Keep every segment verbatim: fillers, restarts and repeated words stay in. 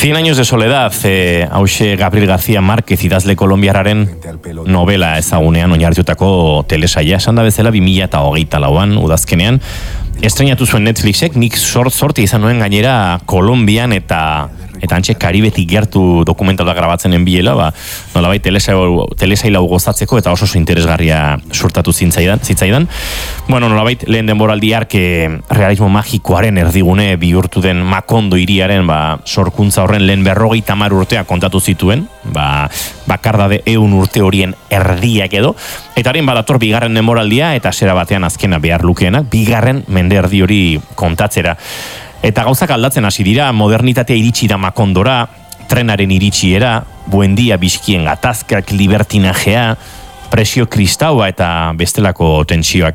Cien años de soledad, eh, hauxe Gabriel García Márquez idazle kolombiarraren novela ezagunean oinarritutako telesaia, esan da bezala bi mila hogeita lauan udazkenean estrenatu zuen Netflixek, nik sort sorti izan nuen gainera Kolombian eta eta antxe Karibetik gertu dokumentala grabatzenen biela, ba, nolabait telesaila gozatzeko eta oso oso interesgarria surtatu zitzaidan, zitzaidan. Bueno, nolabait lehen denboraldi hark realismo magikoaren erdigune bihurtu den Macondo hiriaren ba, sorkuntza horren lehen berrogeita hamar urtea kontatu zituen, ba, bakardade ehun urte horien erdiak edo, eta haren badator bigarren denboraldia eta zera batean azkena behar lukeenak, bigarren mende erdi hori kontatzera. Eta gauzak aldatzen hasi dira, modernitatea iritsi da Macondora, trenaren iritsiera, buendia bizkien gatazkak, libertinajea, presio kristaua eta bestelako tentsioak.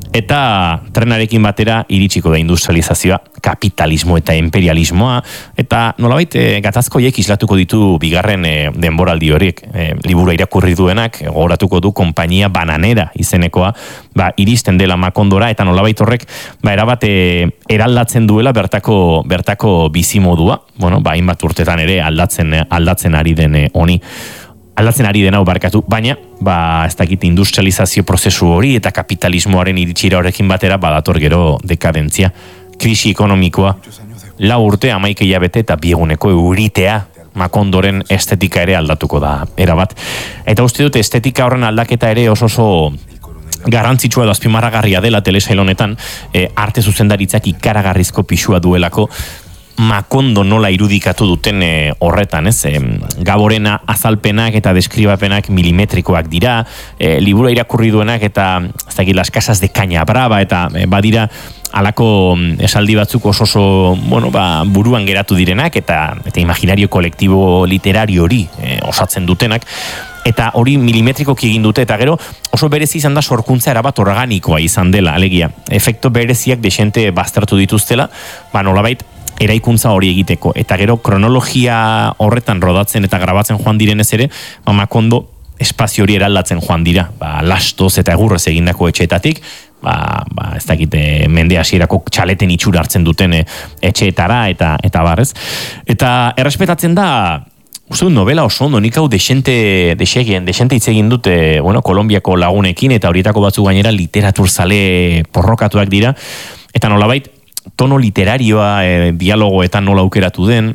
Eta trenarekin batera iritsiko da industrializazioa, kapitalismo eta imperialismoa, eta nolabait e, gatazkoiek islatuko ditu bigarren e, denboraldi horiek. E, libura irakurri duenak, gogoratuko du konpainia bananera izenekoa, ba, iristen dela Macondora, eta nolabait horrek, ba, erabat e, eraldatzen duela bertako, bertako bizimodua, bueno, ba, hainbat urtetan ere aldatzen, aldatzen ari den honi. Aldatzen ari den hau barkatu, baina ba, ez dakit industrializazio prozesu hori eta kapitalismoaren iritsira horrekin batera badator gero dekadentzia. Krisi ekonomikoa, lau urte, hamaika hilabete eta bieguneko euritea Macondoren estetika ere aldatuko da erabat. Eta uste dute estetika horren aldaketa ere oso oso garrantzitsua edo azpimarragarria dela telesail honetan, e, arte zuzendaritzak ikaragarrizko pisua duelako, Macondo nola irudikatu duten e, horretan, ez? E, Gaborena azalpenak eta deskribapenak milimetrikoak dira, e, libura irakurri duenak eta ez dakit, las casas de Caña Brava eta e, badira alako esaldi batzuk oso oso, bueno, ba, buruan geratu direnak eta eta imaginario kolektibo literario hori e, osatzen dutenak. Eta hori milimetrikoki egin dute, eta gero oso berezi izan da sorkuntza erabat organikoa izan dela, alegia. Efekto bereziak desente baztertu dituztela, ba nolabait eraikuntza hori egiteko. Eta gero kronologia horretan rodatzen eta grabatzen joan direnez ere, ba, Macondo espazio hori eraldatzen joan dira. Ba, lastoz eta egurrez egindako etxeetatik, ba, ba, ez dakite mende hasierako txaleten itxura hartzen duten etxeetara eta eta barrez. Eta errespetatzen da, uste dut novela oso ondo, nik hau desente, desegien, desente hitz egin dute, bueno, Kolombiako lagunekin, eta horietako batzuk gainera literaturzale porrokatuak dira, eta nolabait, tono literarioa, e, dialogoetan nola aukeratu den,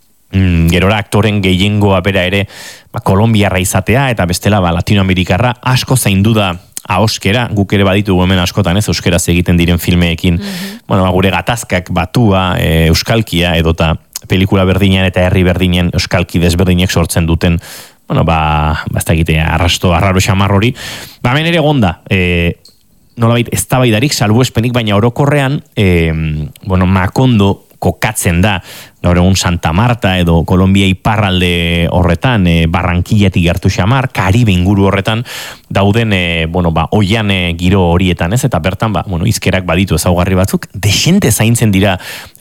mm, gerora aktoren gehiengoa bera ere ba, kolombiarra izatea, eta bestela ba, latinoamerikarra asko zaindu da ahoskera, guk ere baditu hemen askotan ez, euskeraz egiten diren filmeekin, mm-hmm. bueno, ba, gure gatazkak batua, e, euskalkia, edota pelikula berdinen eta herri berdinen euskalki desberdinek sortzen duten, bueno, ba, ba ez da egite, arrasto, arraro xamar hori, ba, hemen ere gonda, e, nolabait eztabaidarik salbuespenik, baina orokorrean eh, bueno, Macondo kokatzen da gaur egun Santa Marta edo Kolombia iparralde horretan, e, Barranquillatik gertu xamar, Karibe inguru horretan dauden e, bueno, ba, oian e, giro horietan ez, eta bertan ba, bueno, izkerak baditu ezaugarri batzuk, desente zaintzen dira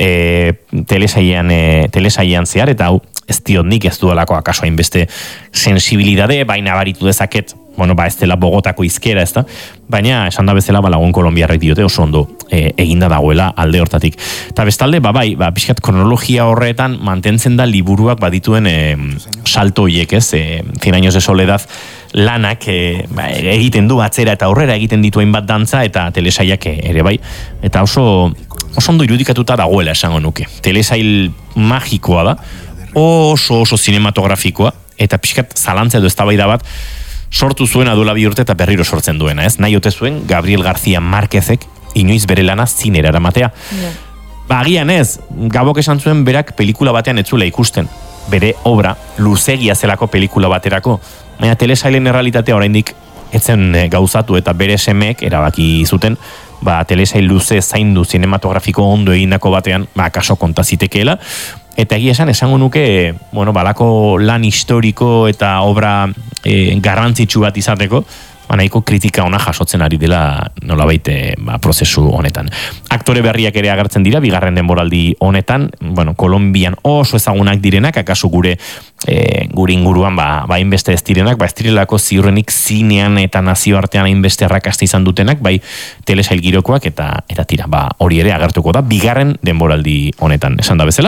e, telesaian, e, telesaian zehar, eta hau ez diot nik ez duelako akaso hainbeste sensibilidade, baina baritu dezaket, bueno, ba, ez dela Bogotako izkera, ez da? Baina, esan da bezala, ba, lagun kolombiarrek diote oso ondo e, eginda dagoela alde hortatik. Eta bestalde, ba, bai, ba, pixkat kronologia horretan mantentzen da liburuak badituen e, salto hiek, ez? E, Cien años de soledad lanak e, ba, egiten du atzera eta aurrera egiten ditu hainbat dantza eta telesaiak ere bai. Eta oso, oso ondo irudikatuta dagoela esango nuke. Telesail magikoa da, oso oso cinematografikoa, eta pixkat zalantza edo eztabaida bat sortu zuena duela bi urte eta berriro sortzen duena, ez? Nahi ote zuen Gabriel García Márquezek inoiz bere lana zinera eramatea. Yeah. Ba, agian ez, Gabok esan zuen berak pelikula batean ez zuela ikusten. Bere obra luzegia zelako pelikula baterako. Baina telesailen errealitatea oraindik etzen gauzatu eta bere semeek erabaki zuten, ba, telesail luze zaindu cinematografiko ondo egindako batean, ba, kaso kontazitekeela. Eta egia esan, esango nuke, bueno, balako lan historiko eta obra e, garrantzitsu bat izateko, ba, nahiko kritika ona jasotzen ari dela nolabait ba, prozesu honetan. Aktore berriak ere agertzen dira, bigarren denboraldi honetan, bueno, Kolombian oso ezagunak direnak, akaso gure e, gure inguruan ba, ba inbeste ez direnak, ba ez direlako ziurrenik zinean eta nazioartean hainbeste arrakasta izan dutenak, bai telesail girokoak eta eta tira, ba hori ere agertuko da bigarren denboraldi honetan, esan da bezala,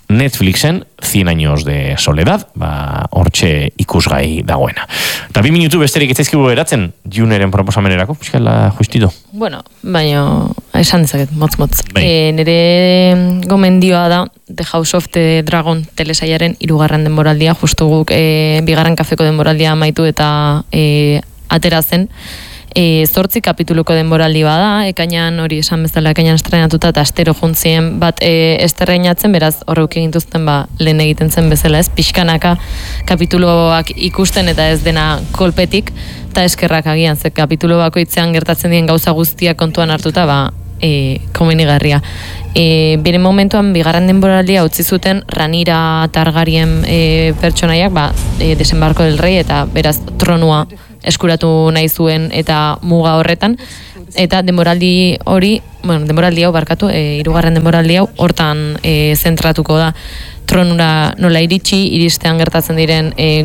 Netflixen cien años de soledad, ba, hortxe ikusgai dagoena. Eta bi minutu besterik etzaizkigu eratzen, Juneren proposamenerako, puskala justitu? Bueno, baina, esan dezaket, motz-motz. Bai. E, nire gomendioa da, The House of the Dragon telesaiaren hirugarren denboraldia, justu guk e, bigarren kafeko denboraldia amaitu eta e, atera zen. E, zortzi kapituluko denboraldi bada, ekainan hori esan bezala ekainan estrenatuta eta astero juntzien bat e, estrenatzen, beraz horreuk egintuzten ba, lehen egiten zen bezala ez, pixkanaka kapituloak ikusten eta ez dena kolpetik, eta eskerrak agian, ze kapitulo bakoitzean gertatzen dien gauza guztiak kontuan hartuta, ba, e, komenigarria. E, bere momentuan, bigarren denboraldia utzi zuten Ranira Targaryen e, pertsonaiak, ba, e, desembarko del rei, eta beraz tronua eskuratu nahi zuen eta muga horretan, eta denboraldi hori, bueno, denboraldi hau barkatu, e, hirugarren denboraldi hau hortan e, zentratuko da tronura nola iritsi, iristean gertatzen diren e,